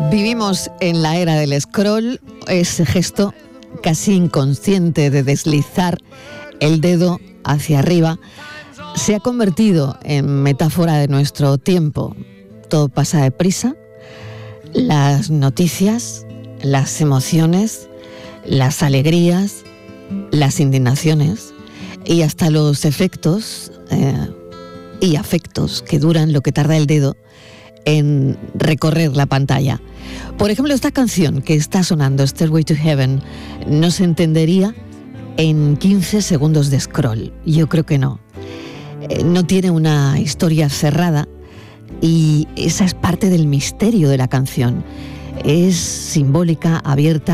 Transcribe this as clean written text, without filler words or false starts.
Vivimos en la era del scroll, ese gesto casi inconsciente de deslizar el dedo hacia arriba se ha convertido en metáfora de nuestro tiempo. Todo pasa deprisa, las noticias, las emociones, las alegrías, las indignaciones y hasta los efectos y afectos que duran lo que tarda el dedo en recorrer la pantalla. Por ejemplo, esta canción que está sonando, Stairway to Heaven, no se entendería en 15 segundos de scroll. Yo creo que no. No tiene una historia cerrada y esa es parte del misterio de la canción. Es simbólica, abierta.